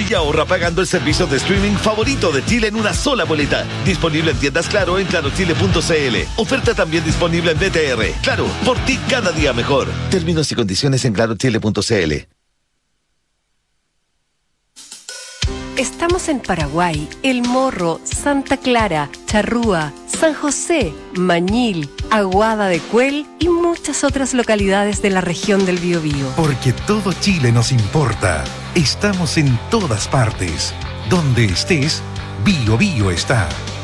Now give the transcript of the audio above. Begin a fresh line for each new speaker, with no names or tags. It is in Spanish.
y ahorra pagando el servicio de streaming favorito de Chile en una sola boleta. Disponible en tiendas Claro en clarochile.cl. Oferta también disponible en BTR. Claro, por ti cada día mejor. Términos y condiciones en clarochile.cl.
Estamos en Paraguay, El Morro, Santa Clara, Charrúa, San José, Mañil, Aguada de Cuel y muchas otras localidades de la región del Biobío.
Porque todo Chile nos importa. Estamos en todas partes. Donde estés, Biobío está.